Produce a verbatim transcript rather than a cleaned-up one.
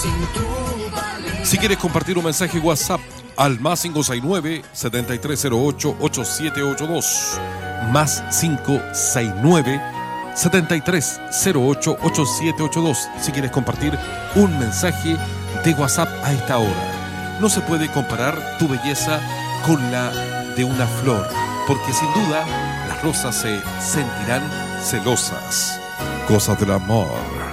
Si quieres compartir un mensaje WhatsApp al más cinco seis nueve, siete tres cero ocho, ocho siete ocho dos, más cinco seis nueve, siete tres cero ocho, ocho siete ocho dos. Si quieres compartir un mensaje de WhatsApp a esta hora. No se puede comparar tu belleza con la de una flor, porque sin duda las rosas se sentirán celosas. Cosas del amor.